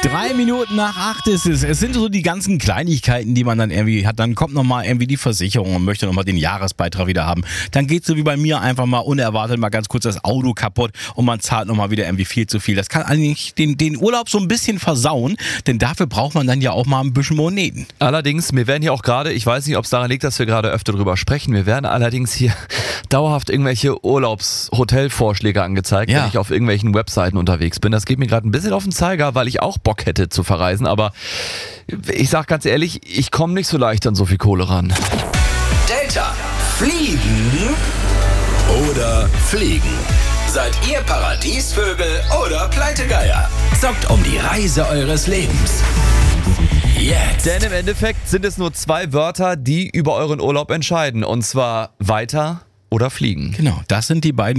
7:03 ist es. Es sind so die ganzen Kleinigkeiten, die man dann irgendwie hat. Dann kommt nochmal irgendwie die Versicherung und möchte nochmal den Jahresbeitrag wieder haben. Dann geht so wie bei mir einfach mal unerwartet mal ganz kurz das Auto kaputt und man zahlt nochmal wieder irgendwie viel zu viel. Das kann eigentlich den Urlaub so ein bisschen versauen, denn dafür braucht man dann ja auch mal ein bisschen Moneten. Allerdings, mir werden hier auch gerade, ich weiß nicht, ob es daran liegt, dass wir gerade öfter drüber sprechen, mir werden allerdings hier dauerhaft irgendwelche Urlaubshotelvorschläge angezeigt, wenn ich auf irgendwelchen Webseiten unterwegs bin. Das geht mir gerade ein bisschen auf den Zeiger, weil ich auch Bock hätte zu verreisen, aber ich sag ganz ehrlich, ich komme nicht so leicht an so viel Kohle ran. Delta, fliegen oder fliegen? Seid ihr Paradiesvögel oder Pleitegeier? Zockt um die Reise eures Lebens. Jetzt. Denn im Endeffekt sind es nur 2 Wörter, die über euren Urlaub entscheiden. Und zwar weiter oder fliegen. Genau, das sind die beiden